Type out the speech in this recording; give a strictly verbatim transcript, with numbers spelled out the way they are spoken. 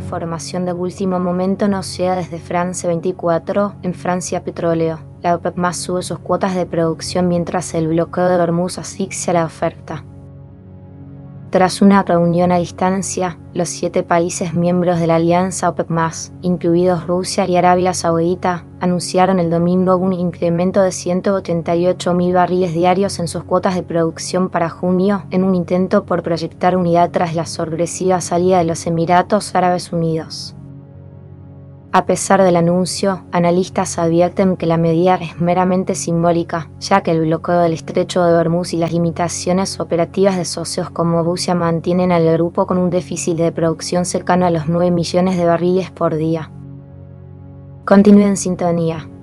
información de último momento nos llega desde France veinticuatro, en Francia Petróleo. La OPEP más sube sus cuotas de producción mientras el bloqueo de Hormuz asfixia la oferta. Tras una reunión a distancia, los siete países miembros de la alianza OPEP más, incluidos Rusia y Arabia Saudita, anunciaron el domingo un incremento de ciento ochenta y ocho mil barriles diarios en sus cuotas de producción para junio, en un intento por proyectar unidad tras la sorpresiva salida de los Emiratos Árabes Unidos. A pesar del anuncio, analistas advierten que la medida es meramente simbólica, ya que el bloqueo del estrecho de Hormuz y las limitaciones operativas de socios como Rusia mantienen al grupo con un déficit de producción cercano a los nueve millones de barriles por día. Continúe en sintonía.